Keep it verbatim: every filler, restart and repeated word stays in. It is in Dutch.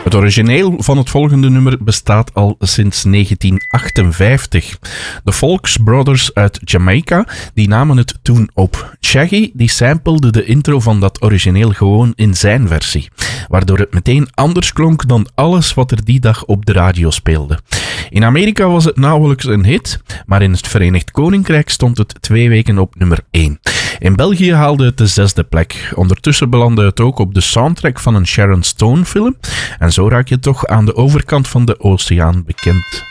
Het origineel van het volgende nummer bestaat al sinds negentien achtenvijftig. De Folks Brothers uit Jamaica die namen het toen op. Shaggy die samplede de intro van dat origineel gewoon in zijn versie, waardoor het meteen anders klonk dan alles wat er die dag op de radio speelde. In Amerika was het nauwelijks een hit, maar in het Verenigd Koninkrijk stond het twee weken op nummer één. In België haalde het de zesde plek. Ondertussen belandde het ook op de soundtrack van een Sharon Stone film en zo raak je toch aan de overkant van de oceaan bekend.